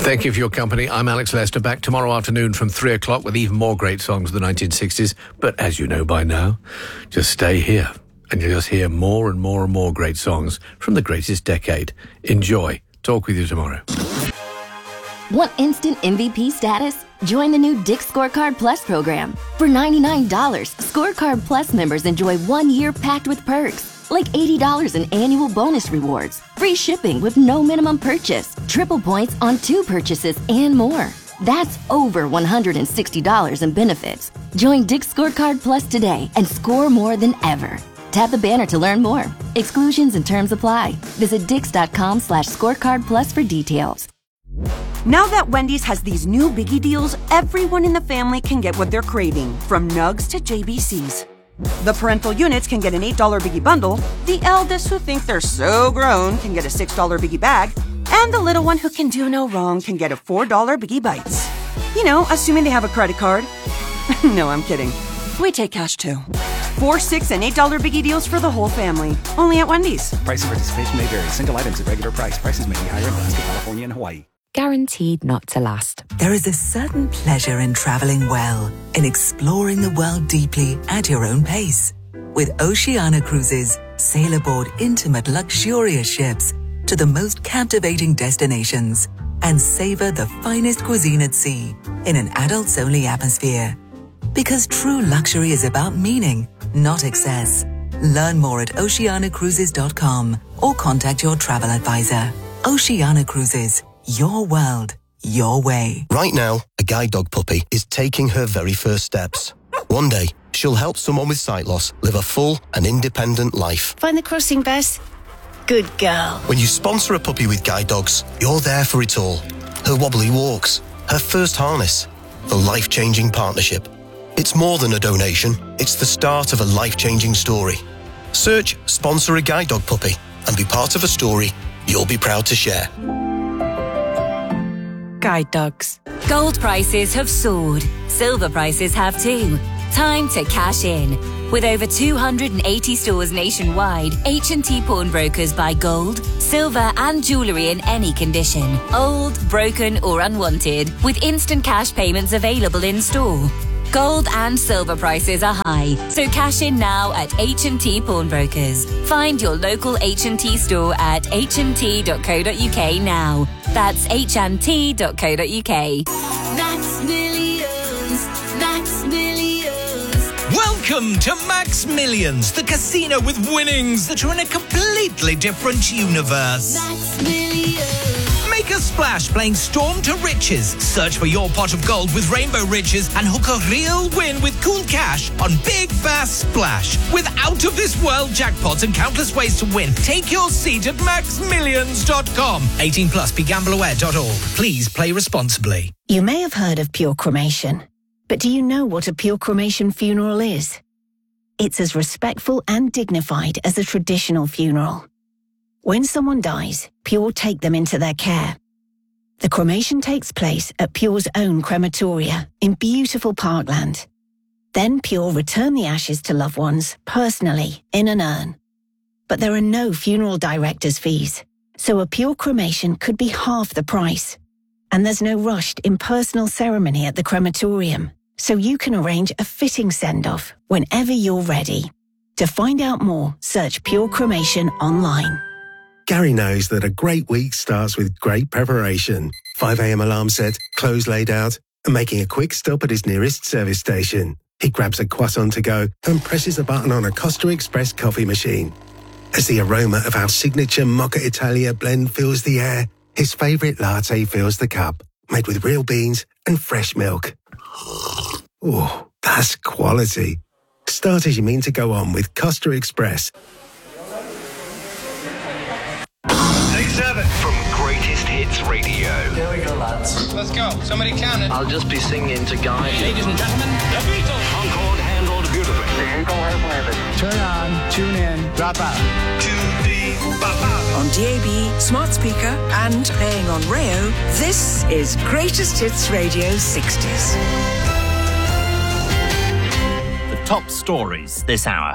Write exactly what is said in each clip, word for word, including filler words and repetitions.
Thank you for your company. I'm Alex Lester, back tomorrow afternoon from three o'clock with even more great songs of the nineteen sixties. But as you know by now, just stay here and you'll just hear more and more and more great songs from the greatest decade. Enjoy. Talk with you tomorrow. Want instant M V P status? Join the new Dick's Scorecard Plus program. For ninety-nine dollars, Scorecard Plus members enjoy one year packed with perks, like eighty dollars in annual bonus rewards, free shipping with no minimum purchase, triple points on two purchases, and more. That's over one hundred sixty dollars in benefits. Join Dick's Scorecard Plus today and score more than ever. Tap the banner to learn more. Exclusions and terms apply. Visit dix.com slash scorecard plus for details. Now that Wendy's has these new biggie deals, everyone in the family can get what they're craving, from nugs to J B Cs. The parental units can get an eight dollar biggie bundle, the eldest who think they're so grown can get a six dollar biggie bag, and the little one who can do no wrong can get a four dollar biggie bites. You know, assuming they have a credit card. No, I'm kidding. We take cash too. Four, six, and eight dollar biggie deals for the whole family. Only at Wendy's. Price and participation may vary. Single items at regular price. Prices may be higher in Alaska, California, and Hawaii. Guaranteed not to last. There is a certain pleasure in traveling well, in exploring the world deeply at your own pace. With Oceania Cruises, sail aboard intimate, luxurious ships to the most captivating destinations and savor the finest cuisine at sea in an adults-only atmosphere. Because true luxury is about meaning, not excess. Learn more at oceania cruises dot com or contact your travel advisor. Oceania Cruises. Your world, your way. Right now, a guide dog puppy is taking her very first steps. One day, she'll help someone with sight loss live a full and independent life. Find the crossing, Bess. Good girl. When you sponsor a puppy with guide dogs, you're there for it all. Her wobbly walks, her first harness, the life-changing partnership. It's more than a donation, it's the start of a life-changing story. Search Sponsor a Guide Dog Puppy and be part of a story you'll be proud to share. Guide dogs. Gold prices have soared. Silver prices have too. Time to cash in. With over two hundred eighty stores nationwide, H and T Pawnbrokers buy gold, silver and jewellery in any condition. Old, broken or unwanted, with instant cash payments available in store. Gold and silver prices are high, so cash in now at H and T Pawnbrokers. Find your local H and T store at h and t dot co dot u k now. That's h and t dot co dot u k. Max Millions, Max Millions. Welcome to Max Millions, the casino with winnings that are in a completely different universe. Max Millions. Make a splash playing Storm to Riches. Search for your pot of gold with Rainbow Riches and hook a real win with cool cash on Big Bass Splash. With out-of-this-world jackpots and countless ways to win, take your seat at max millions dot com. eighteen plus, be gamble aware dot org. Please play responsibly. You may have heard of pure cremation, but do you know what a pure cremation funeral is? It's as respectful and dignified as a traditional funeral. When someone dies, Pure take them into their care. The cremation takes place at Pure's own crematoria in beautiful Parkland. Then Pure return the ashes to loved ones personally in an urn. But there are no funeral director's fees, so a Pure cremation could be half the price. And there's no rushed impersonal ceremony at the crematorium, so you can arrange a fitting send-off whenever you're ready. To find out more, search Pure Cremation online. Gary knows that a great week starts with great preparation. five a.m. alarm set, clothes laid out, and making a quick stop at his nearest service station. He grabs a croissant to go and presses a button on a Costa Express coffee machine. As the aroma of our signature Mocha Italia blend fills the air, his favourite latte fills the cup, made with real beans and fresh milk. Oh, that's quality. Start as you mean to go on with Costa Express. Seven from Greatest Hits Radio. Here we go, lads. Let's go. Somebody count it. I'll just be singing to guide you. Ladies and gentlemen, the Beatles. Concord handled beautifully. Turn on, tune in, drop out. To the Baba. On D A B, smart speaker, and playing on Rayo, this is Greatest Hits Radio sixties. The top stories this hour.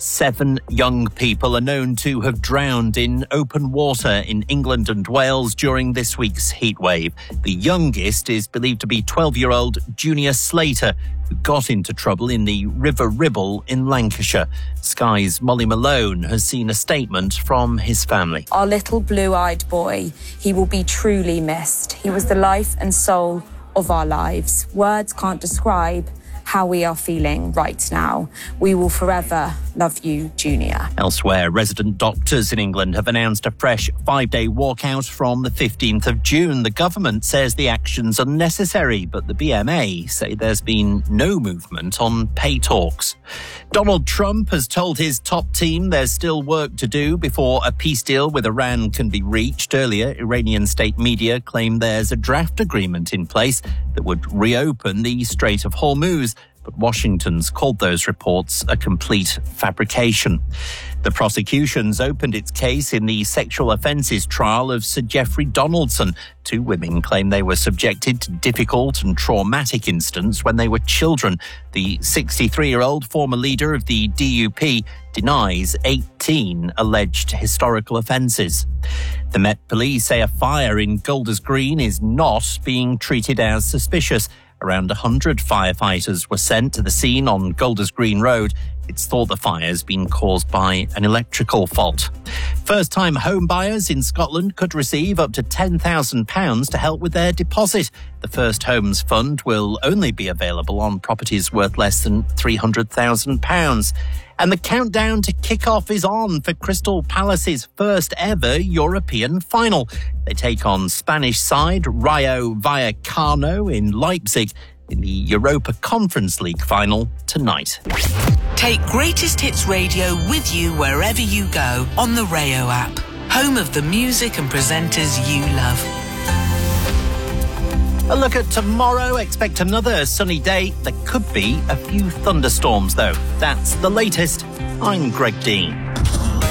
Seven young people are known to have drowned in open water in England and Wales during this week's heatwave. The youngest is believed to be twelve-year-old Junior Slater, who got into trouble in the River Ribble in Lancashire. Sky's Molly Malone has seen a statement from his family. Our little blue-eyed boy, he will be truly missed. He was the life and soul of our lives. Words can't describe how we are feeling right now. We will forever love you, Junior. Elsewhere, resident doctors in England have announced a fresh five-day walkout from the fifteenth of June. The government says the action's unnecessary, but the B M A say there's been no movement on pay talks. Donald Trump has told his top team there's still work to do before a peace deal with Iran can be reached. Earlier, Iranian state media claimed there's a draft agreement in place that would reopen the Strait of Hormuz, but Washington's called those reports a complete fabrication. The prosecution's opened its case in the sexual offences trial of Sir Geoffrey Donaldson. Two women claim they were subjected to difficult and traumatic incidents when they were children. The sixty-three-year-old former leader of the D U P denies eighteen alleged historical offences. The Met Police say a fire in Golders Green is not being treated as suspicious. Around one hundred firefighters were sent to the scene on Golders Green Road. It's thought the fire's been caused by an electrical fault. First-time home buyers in Scotland could receive up to ten thousand pounds to help with their deposit. The First Homes Fund will only be available on properties worth less than three hundred thousand pounds. And the countdown to kick-off is on for Crystal Palace's first ever European final. They take on Spanish side Rayo Vallecano in Leipzig in the Europa Conference League final tonight. Take Greatest Hits Radio with you wherever you go on the Rayo app, home of the music and presenters you love. A look at tomorrow. Expect another sunny day. There could be a few thunderstorms, though. That's the latest. I'm Greg Dean.